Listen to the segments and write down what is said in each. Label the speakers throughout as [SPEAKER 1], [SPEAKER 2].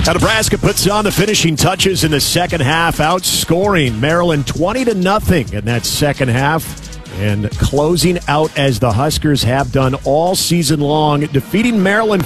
[SPEAKER 1] Now, Nebraska puts on the finishing touches in the second half, outscoring Maryland 20-0 in that second half. And closing out as the Huskers have done all season long, defeating Maryland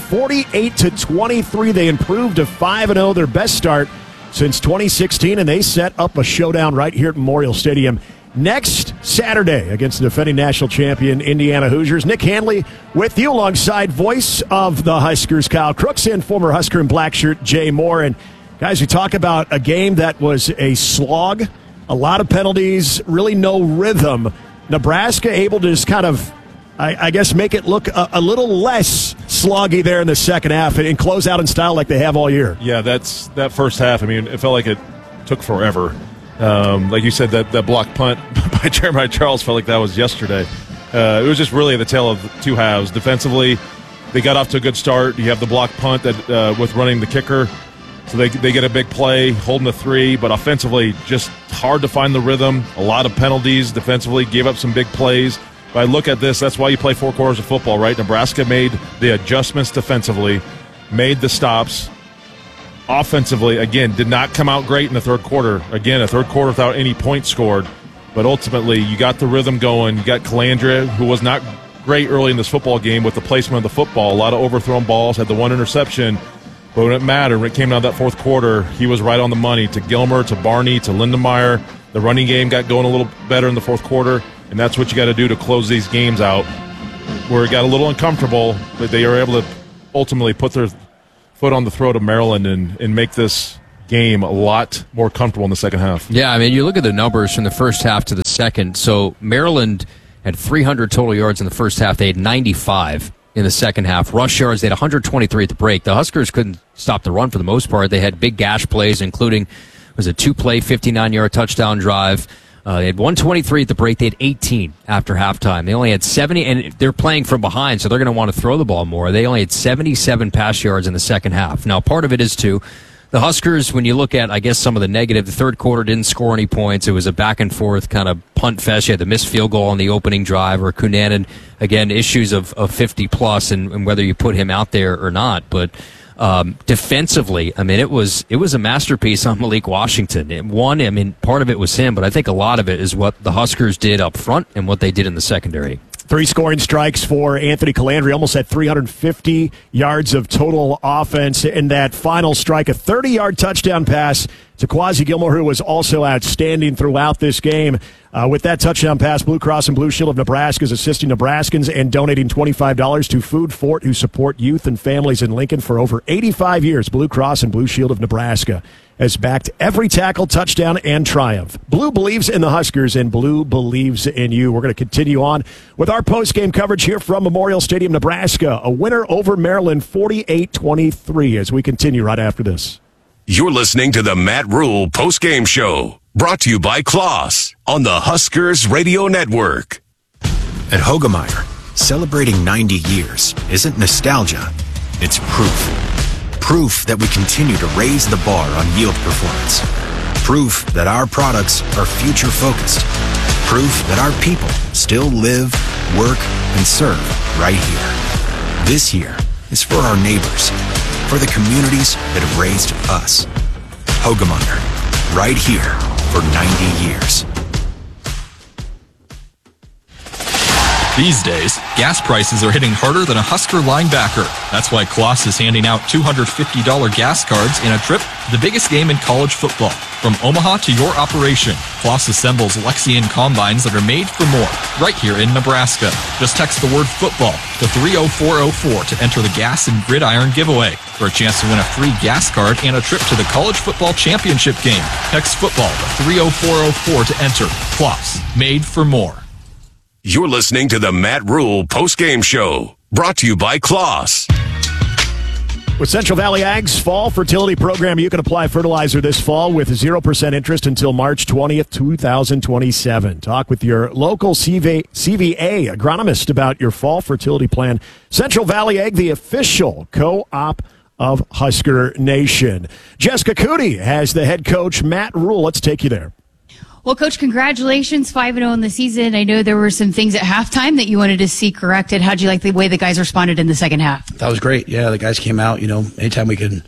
[SPEAKER 1] 48-23. They improved to 5-0, their best start since 2016, and they set up a showdown right here at Memorial Stadium next Saturday against the defending national champion Indiana Hoosiers. Nick Hanley with you alongside voice of the Huskers, Kyle Crooks, and former Husker in black shirt, Jay Moore. And guys, we talk about a game that was a slog, a lot of penalties, really no rhythm. Nebraska able to just kind of, I guess, make it look a little less sloggy there in the second half and close out in style like they have all year.
[SPEAKER 2] Yeah, that first half, I mean, it felt like it took forever. Like you said, that block punt by Jeremiah Charles felt like that was yesterday. It was just really the tale of two halves. Defensively, they got off to a good start. You have the block punt that with running the kicker. So they get a big play, holding the three, but offensively just hard to find the rhythm. A lot of penalties defensively, gave up some big plays. But I look at this, that's why you play 4 quarters of football, right? Nebraska made the adjustments defensively, made the stops. Offensively, again, did not come out great in the third quarter. Again, a third quarter without any points scored. But ultimately, you got the rhythm going. You got Calandria, who was not great early in this football game with the placement of the football. A lot of overthrown balls, had the one interception. But when it mattered, when it came down to that fourth quarter, he was right on the money. To Gilmer, to Barney, to Lindenmeyer. The running game got going a little better in the fourth quarter, and that's what you got to do to close these games out. Where it got a little uncomfortable, but they were able to ultimately put their foot on the throat of Maryland and make this game a lot more comfortable in the second half.
[SPEAKER 3] Yeah, I mean, you look at the numbers from the first half to the second. So Maryland had 300 total yards in the first half. They had 95 in the second half. Rush yards, they had 123 at the break. The Huskers couldn't stop the run for the most part. They had big gash plays, including, was a 2-play, 59-yard touchdown drive. They had 123 at the break. They had 18 after halftime. They only had 70, and they're playing from behind, so they're going to want to throw the ball more. They only had 77 pass yards in the second half. Now, part of it is, too, the Huskers, when you look at, I guess, some of the negative, the third quarter didn't score any points. It was a back-and-forth kind of punt fest. You had the missed field goal on the opening drive, or Cunanan, again, issues of 50-plus and whether you put him out there or not. But defensively, I mean, it was a masterpiece on Malik Washington. I mean, part of it was him, but I think a lot of it is what the Huskers did up front and what they did in the secondary.
[SPEAKER 1] 3 scoring strikes for Anthony Calandria, almost had 350 yards of total offense. In that final strike, a 30-yard touchdown pass to Quasi Gilmore, who was also outstanding throughout this game. With that touchdown pass, Blue Cross and Blue Shield of Nebraska is assisting Nebraskans and donating $25 to Food Fort, who support youth and families in Lincoln for over 85 years. Blue Cross and Blue Shield of Nebraska has backed every tackle, touchdown, and triumph. Blue believes in the Huskers, and Blue believes in you. We're going to continue on with our post-game coverage here from Memorial Stadium, Nebraska. A winner over Maryland, 48-23, as we continue right after this.
[SPEAKER 4] You're listening to the Matt Rule post-game show, brought to you by Kloss on the Huskers Radio Network.
[SPEAKER 5] At Hoegemeyer, celebrating 90 years isn't nostalgia, it's proof. Proof that we continue to raise the bar on yield performance. Proof that our products are future-focused. Proof that our people still live, work, and serve right here. This year is for our neighbors, for the communities that have raised us. Hoegemeyer, right here for 90 years.
[SPEAKER 6] These days, gas prices are hitting harder than a Husker linebacker. That's why Kloss is handing out $250 gas cards in a trip to the biggest game in college football. From Omaha to your operation, Kloss assembles Lexian combines that are made for more, right here in Nebraska. Just text the word football to 30404 to enter the gas and gridiron giveaway for a chance to win a free gas card and a trip to the college football championship game. Text football to 30404 to enter. Kloss, made for more.
[SPEAKER 4] You're listening to the Matt Rule post-game show, brought to you by Kloss.
[SPEAKER 1] With Central Valley Ag's fall fertility program, you can apply fertilizer this fall with 0% interest until March 20th, 2027. Talk with your local CVA agronomist about your fall fertility plan. Central Valley Ag, the official co-op of Husker Nation. Jessica Cootie has the head coach, Matt Rule. Let's take you there.
[SPEAKER 7] Well, Coach, congratulations, 5-0 in the season. I know there were some things at halftime that you wanted to see corrected. How'd you like the way the guys responded in the second half?
[SPEAKER 8] That was great. Yeah, the guys came out. You know, anytime we can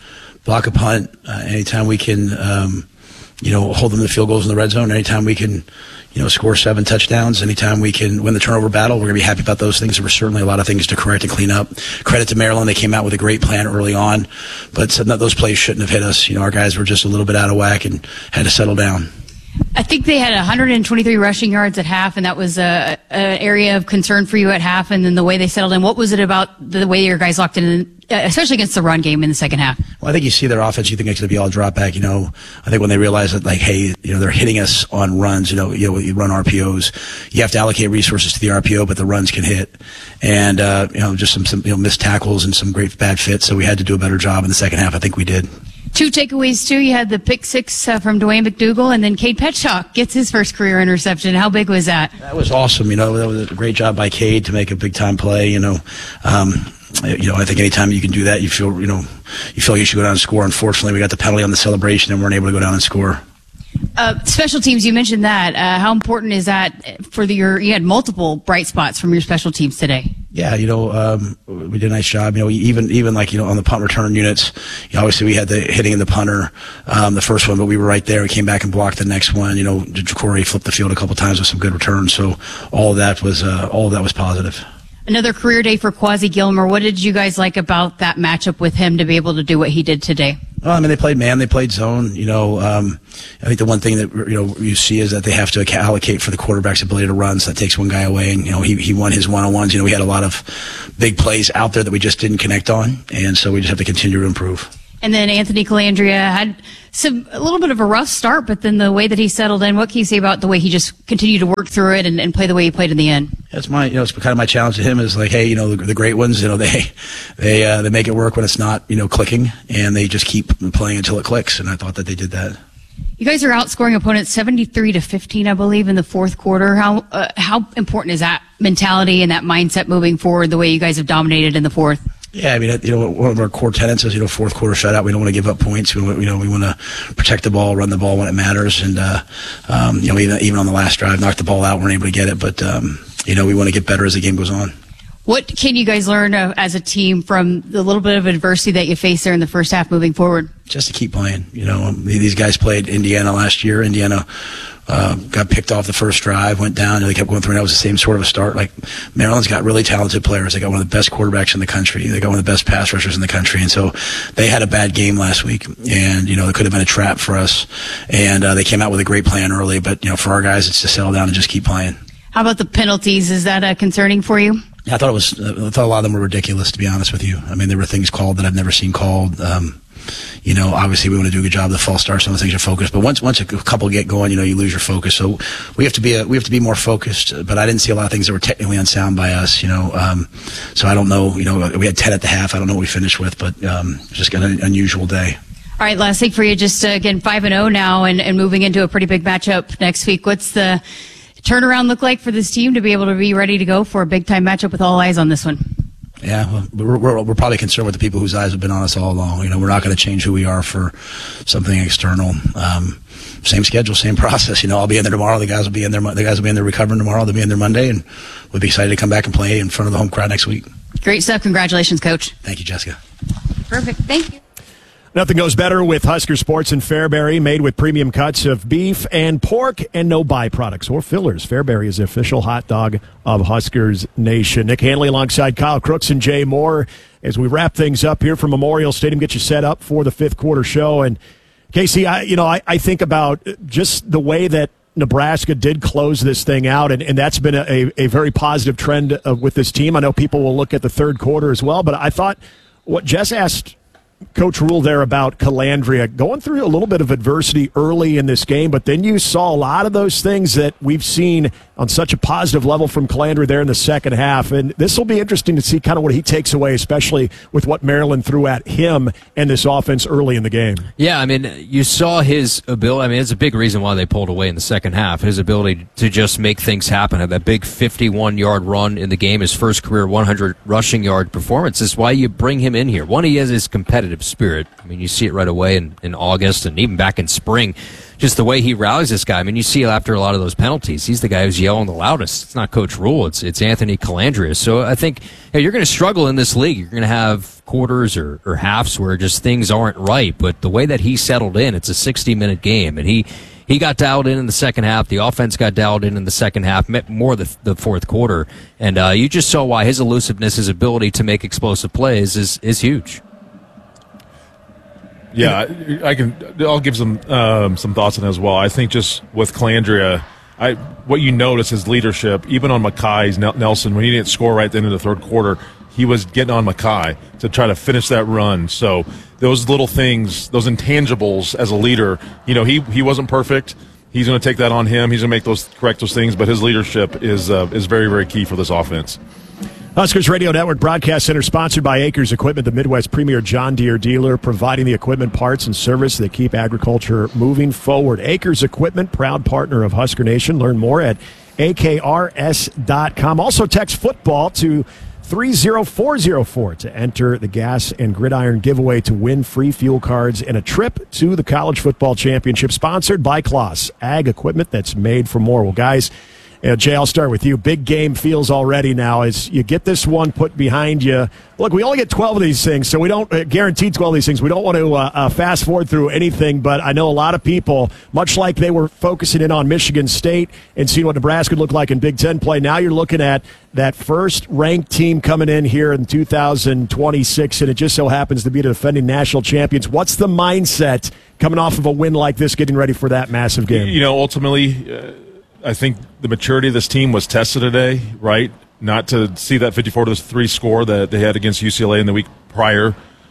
[SPEAKER 8] block a punt, anytime we can, hold them to field goals in the red zone, anytime we can, score 7 touchdowns, anytime we can win the turnover battle, we're going to be happy about those things. There were certainly a lot of things to correct and clean up. Credit to Maryland. They came out with a great plan early on, but some of those plays shouldn't have hit us. Our guys were just a little bit out of whack and had to settle down.
[SPEAKER 7] I think they had 123 rushing yards at half, and that was an area of concern for you at half, and then the way they settled in. What was it about the way your guys locked in, especially against the run game in the second half?
[SPEAKER 8] Well, I think you see their offense, you think it's going to be all drop back. I think when they realize that, they're hitting us on runs, you run RPOs, you have to allocate resources to the RPO, but the runs can hit. And, just some missed tackles and some great bad fits. So we had to do a better job in the second half. I think we did.
[SPEAKER 7] 2 takeaways, too. You had the pick 6 from Dwayne McDougal, and then Cade Petchock gets his first career interception. How big was that?
[SPEAKER 8] That was awesome. That was a great job by Cade to make a big-time play. I think anytime you can do that, you feel like you should go down and score. Unfortunately, we got the penalty on the celebration and weren't able to go down and score.
[SPEAKER 7] Special teams, you mentioned that. How important is that for you had multiple bright spots from your special teams today?
[SPEAKER 8] Yeah, we did a nice job. Even on the punt return units, obviously we had the hitting in the punter, the first one, but we were right there. We came back and blocked the next one. Jacory flipped the field a couple times with some good returns. So all of that was positive.
[SPEAKER 7] Another career day for Quasi Gilmer. What did you guys like about that matchup with him to be able to do what he did today?
[SPEAKER 8] Well, they played man, they played zone. I think the one thing that you see is that they have to allocate for the quarterback's ability to run. So that takes one guy away, and he won his one-on-ones. We had a lot of big plays out there that we just didn't connect on, and so we just have to continue to improve.
[SPEAKER 7] And then Anthony Calandria had a little bit of a rough start, but then the way that he settled in, what can you say about the way he just continued to work through it and play the way he played in the end?
[SPEAKER 8] That's it's kind of my challenge to him is hey, the great ones, they make it work when it's not, clicking, and they just keep playing until it clicks. And I thought that they did that.
[SPEAKER 7] You guys are outscoring opponents 73-15, I believe, in the fourth quarter. How important is that mentality and that mindset moving forward, the way you guys have dominated in the fourth?
[SPEAKER 8] Yeah, one of our core tenets is, fourth quarter shutout. We don't want to give up points. We want to protect the ball, run the ball when it matters, and even on the last drive, knock the ball out, weren't able to get it. But we want to get better as the game goes on.
[SPEAKER 7] What can you guys learn as a team from the little bit of adversity that you faced there in the first half moving forward?
[SPEAKER 8] Just to keep playing. These guys played Indiana last year. Indiana got picked off the first drive, went down, and they kept going through, and that was the same sort of a start. Maryland's got really talented players. They got one of the best quarterbacks in the country. They got one of the best pass rushers in the country, and so they had a bad game last week, and it could have been a trap for us, and they came out with a great plan early, but for our guys, it's to settle down and just keep playing. How about the penalties? Is that concerning for you? I thought a lot of them were ridiculous, to be honest with you. There were things called that I've never seen called. Obviously we want to do a good job. The false start, some of the things are focused, but once a couple get going, you lose your focus. So we have to be more focused. But I didn't see a lot of things that were technically unsound by us. So I don't know. We had 10 at the half. I don't know what we finished with, but just got an unusual day. All right, last thing for you, just again 5-0 now, and moving into a pretty big matchup next week. What's the turnaround look like for this team to be able to be ready to go for a big time matchup with all eyes on this one? Yeah, well, we're probably concerned with the people whose eyes have been on us all along. We're not going to change who we are for something external. Same schedule, same process. I'll be in there tomorrow. The guys will be in there. The guys will be in there recovering tomorrow. They'll be in there Monday, and we'll be excited to come back and play in front of the home crowd next week. Great stuff. Congratulations, Coach. Thank you, Jessica. Perfect. Thank you.
[SPEAKER 1] Nothing goes better with Husker Sports and Fairbury, made with premium cuts of beef and pork and no byproducts or fillers. Fairbury is the official hot dog of Huskers Nation. Nick Hanley alongside Kyle Crooks and Jay Moore as we wrap things up here from Memorial Stadium, get you set up for the fifth quarter show. And Casey, I think about just the way that Nebraska did close this thing out, and that's been a very positive trend with this team. I know people will look at the third quarter as well, but I thought what Jess asked Coach Rule there about Calandria, going through a little bit of adversity early in this game, but then you saw a lot of those things that we've seen on such a positive level from Calandria there in the second half. And this will be interesting to see kind of what he takes away, especially with what Maryland threw at him and this offense early in the game. Yeah, you saw his ability. It's a big reason why they pulled away in the second half, his ability to just make things happen. Had that big 51-yard run in the game, his first career 100 rushing yard performance. Is why you bring him in here. One, he has his competitive
[SPEAKER 3] competitive spirit. I mean, you see it right away in August and even back in spring. Just the way he rallies this guy. I mean, you see after a lot of those penalties, he's the guy who's yelling the loudest. It's not Coach Rule. It's Anthony Calandria. So I think you're going to struggle in this league. You're going to have quarters or halves where just things aren't right. But the way that he settled in, it's a 60-minute game. And he got dialed in the second half. The offense got dialed in the second half, more the fourth quarter. And you just saw why his elusiveness, his ability to make explosive plays is huge.
[SPEAKER 2] Yeah, I'll give some thoughts on it as well. I think just with Calandria, what you notice is leadership. Even on Mackay's Nelson, when he didn't score right at the end of the third quarter, he was getting on Mackay to try to finish that run. So those little things, those intangibles as a leader, he wasn't perfect. He's going to take that on him. He's going to correct those things. But his leadership is very, very key for this offense.
[SPEAKER 1] Huskers Radio Network Broadcast Center, sponsored by Acres Equipment, the Midwest premier John Deere dealer, providing the equipment, parts, and service that keep agriculture moving forward. Acres Equipment, proud partner of Husker Nation. Learn more at akrs.com. Also text football to 30404 to enter the Gas and Gridiron giveaway to win free fuel cards and a trip to the College Football Championship, sponsored by Kloss, ag equipment that's made for more. Well, guys, Jay, I'll start with you. Big game feels already now as you get this one put behind you. Look, we only get 12 of these things, so we don't guarantee 12 of these things. We don't want to fast forward through anything, but I know a lot of people, much like they were focusing in on Michigan State and seeing what Nebraska looked like in Big Ten play, now you're looking at that first-ranked team coming in here in 2026, and it just so happens to be the defending national champions. What's the mindset coming off of a win like this, getting ready for that massive game?
[SPEAKER 2] Ultimately, I think the maturity of this team was tested today, right? Not to see that 54-3 score that they had against UCLA in the week prior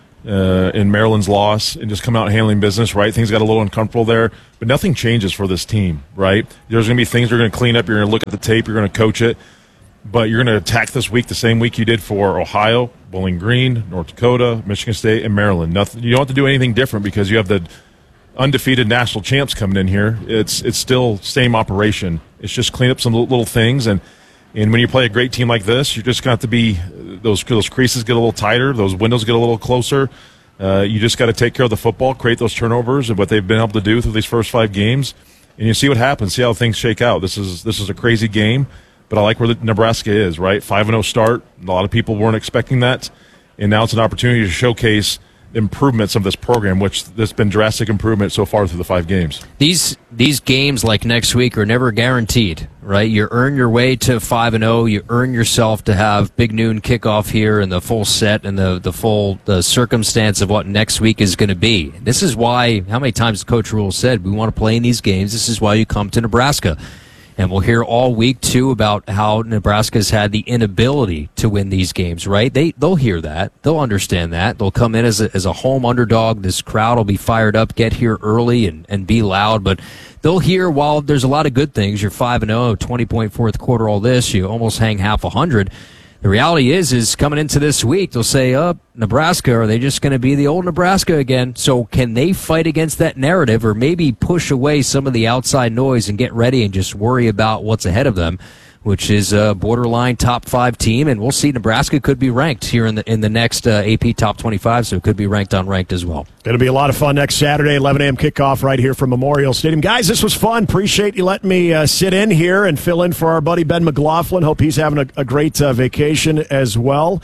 [SPEAKER 2] in Maryland's loss and just come out handling business, right? Things got a little uncomfortable there, but nothing changes for this team, right? There's going to be things you're going to clean up. You're going to look at the tape. You're going to coach it, but you're going to attack this week the same week you did for Ohio, Bowling Green, North Dakota, Michigan State, and Maryland. Nothing. You don't have to do anything different because you have the undefeated national champs coming in here. It's still same operation. It's just clean up some little things, and when you play a great team like this, you just got to be those creases get a little tighter, those windows get a little closer. You just got to take care of the football, create those turnovers, and what they've been able to do through these first 5 games, and you see what happens. See how things shake out. This is a crazy game, but I like where Nebraska is. Right, 5-0 start. A lot of people weren't expecting that, and now it's an opportunity to showcase improvements of this program, which there's been drastic improvement so far through the 5 games.
[SPEAKER 3] These games like next week are never guaranteed, right? You earn your way to 5-0. You earn yourself to have big noon kickoff here and the full set and the full circumstance of what next week is going to be. This is why, how many times Coach Rule said we want to play in these games. This is why you come to Nebraska. And we'll hear all week, too, about how Nebraska's had the inability to win these games, right? They'll hear that. They'll understand that. They'll come in as a home underdog. This crowd will be fired up, get here early, and be loud. But they'll hear, while there's a lot of good things, you're 5-0, 20-point fourth quarter, all this, you almost hang half 100. The reality is coming into this week, they'll say, Nebraska, are they just going to be the old Nebraska again? So can they fight against that narrative or maybe push away some of the outside noise and get ready and just worry about what's ahead of them, which is a borderline top 5 team? And we'll see, Nebraska could be ranked here in the next AP top 25, so it could be ranked unranked as well.
[SPEAKER 1] Going to be a lot of fun next Saturday, 11 a.m. kickoff right here from Memorial Stadium. Guys, this was fun. Appreciate you letting me sit in here and fill in for our buddy Ben McLaughlin. Hope he's having a great vacation as well.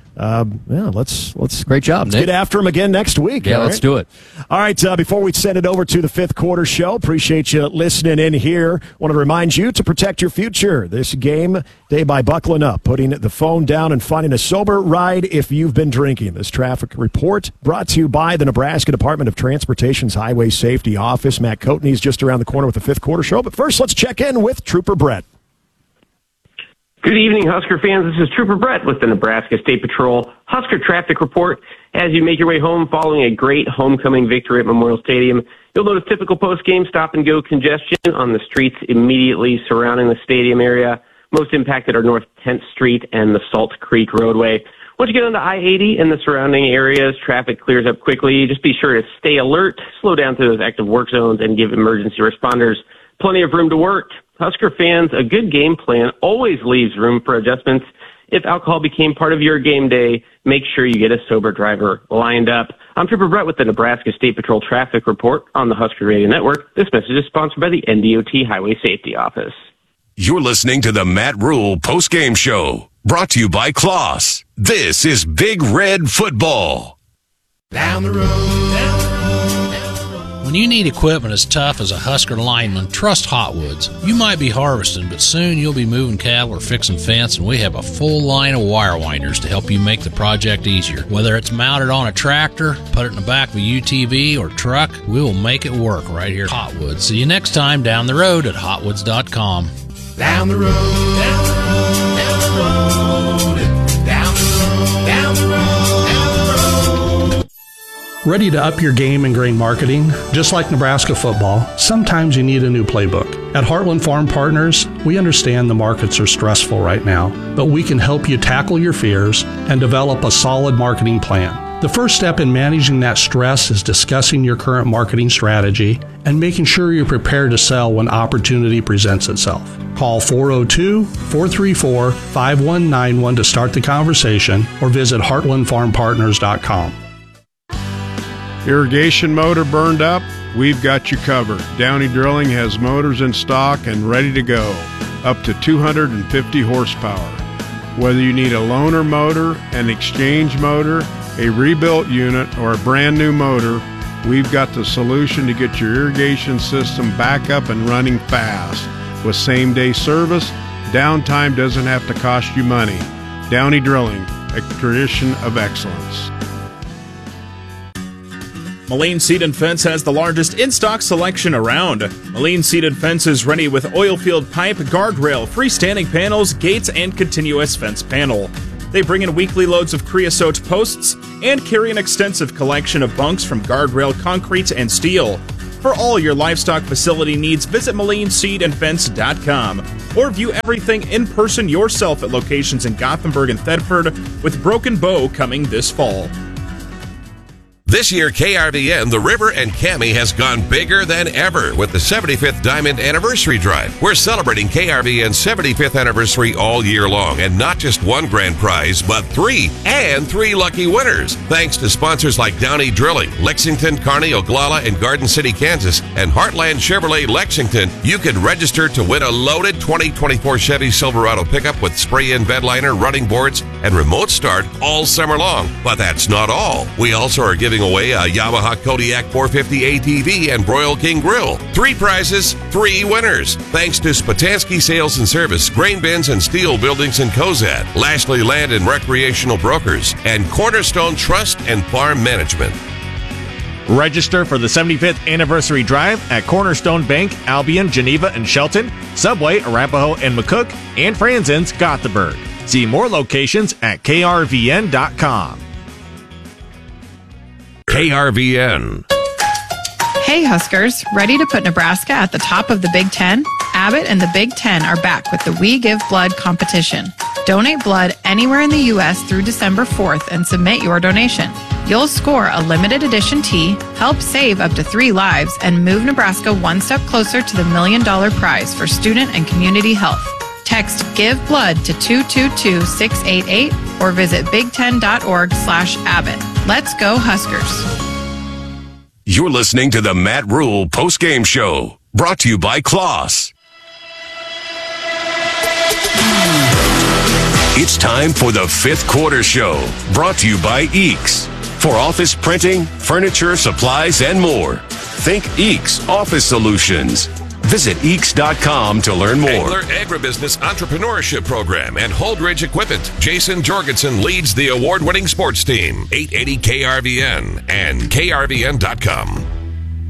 [SPEAKER 1] Let's
[SPEAKER 3] great job,
[SPEAKER 1] let's
[SPEAKER 3] Nick.
[SPEAKER 1] get after him again next week.
[SPEAKER 3] Yeah, let's do it.
[SPEAKER 1] All right, before we send it over to the fifth quarter show, appreciate you listening in here. Want to remind you to protect your future this game day by buckling up, putting the phone down, and finding a sober ride if you've been drinking. This traffic report brought to you by the Nebraska Department of Transportation's Highway Safety Office. Matt Coatney is just around the corner with the fifth quarter show. But first, let's check in with Trooper Brett.
[SPEAKER 9] Good evening, Husker fans. This is Trooper Brett with the Nebraska State Patrol Husker Traffic Report. As you make your way home following a great homecoming victory at Memorial Stadium, you'll notice typical post-game stop-and-go congestion on the streets immediately surrounding the stadium area. Most impacted are North 10th Street and the Salt Creek Roadway. Once you get onto I-80 and the surrounding areas, traffic clears up quickly. Just be sure to stay alert, slow down through those active work zones, and give emergency responders plenty of room to work. Husker fans, a good game plan always leaves room for adjustments. If alcohol became part of your game day, make sure you get a sober driver lined up. I'm Trooper Brett with the Nebraska State Patrol Traffic Report on the Husker Radio Network. This message is sponsored by the NDOT Highway Safety Office.
[SPEAKER 4] You're listening to the Matt Rule postgame show, brought to you by Kloss. This is Big Red Football.
[SPEAKER 10] Down the road, down the road. When you need equipment as tough as a Husker lineman, trust Hotwoods. You might be harvesting, but soon you'll be moving cattle or fixing fence, and we have a full line of wire winders to help you make the project easier. Whether it's mounted on a tractor, put it in the back of a UTV, or truck, we will make it work right here at Hotwoods. See you next time down the road at hotwoods.com.
[SPEAKER 11] Down the road, down the road, down the road, down the road, down the road, down the road.
[SPEAKER 12] Ready to up your game in grain marketing? Just like Nebraska football, sometimes you need a new playbook. At Heartland Farm Partners, we understand the markets are stressful right now, but we can help you tackle your fears and develop a solid marketing plan. The first step in managing that stress is discussing your current marketing strategy and making sure you're prepared to sell when opportunity presents itself. Call 402-434-5191 to start the conversation or visit heartlandfarmpartners.com.
[SPEAKER 13] Irrigation motor burned up? We've got you covered. Downey Drilling has motors in stock and ready to go, up to 250 horsepower. Whether you need a loaner motor, an exchange motor, a rebuilt unit, or a brand new motor, we've got the solution to get your irrigation system back up and running fast. With same-day service, downtime doesn't have to cost you money. Downey Drilling, a tradition of excellence.
[SPEAKER 14] Moline Seed and Fence has the largest in-stock selection around. Moline Seed and Fence is ready with oil field pipe, guardrail, freestanding panels, gates, and continuous fence panel. They bring in weekly loads of creosote posts and carry an extensive collection of bunks from guardrail, concrete, and steel. For all your livestock facility needs, visit MolineSeedandFence.com or view everything in person yourself at locations in Gothenburg and Thedford, with Broken Bow coming this fall.
[SPEAKER 4] This year, KRVN, The River, and Cami has gone bigger than ever with the 75th Diamond Anniversary Drive. We're celebrating KRVN's 75th anniversary all year long, and not just one grand prize, but three lucky winners. Thanks to sponsors like Downey Drilling, Lexington, Kearney, Oglala, and Garden City, Kansas, and Heartland Chevrolet Lexington, you can register to win a loaded 2024 Chevy Silverado pickup with spray-in bed liner, running boards, and remote start all summer long. But that's not all. We also are giving away a Yamaha Kodiak 450 ATV and Broil King Grill. 3 prizes, 3 winners. Thanks to Spatansky Sales and Service, Grain Bins and Steel Buildings in Cozad, Lashley Land and Recreational Brokers, and Cornerstone Trust and Farm Management.
[SPEAKER 15] Register for the 75th Anniversary Drive at Cornerstone Bank, Albion, Geneva, and Shelton, Subway, Arapahoe, and McCook, and Franzen's, Gothenburg. See more locations at krvn.com.
[SPEAKER 4] KRVN.
[SPEAKER 16] Hey Huskers, ready to put Nebraska at the top of the Big Ten? Abbott and the Big Ten are back with the We Give Blood competition. Donate blood anywhere in the U.S. through December 4th and submit your donation. You'll score a limited edition tee, help save up to 3 lives, and move Nebraska one step closer to the $1 million prize for student and community health. Text Give Blood to 222-688 or visit big10.org/Abbott. Let's go Huskers.
[SPEAKER 4] You're listening to the Matt Rule postgame show, brought to you by Kloss. It's time for the 5th quarter show, brought to you by Eeks. For office printing, furniture, supplies, and more, think Eeks Office Solutions. Visit Eeks.com to learn more. Angler Agribusiness Entrepreneurship Program and Holdridge Equipment. Jason Jorgensen leads the award-winning sports team. 880 KRVN and KRVN.com.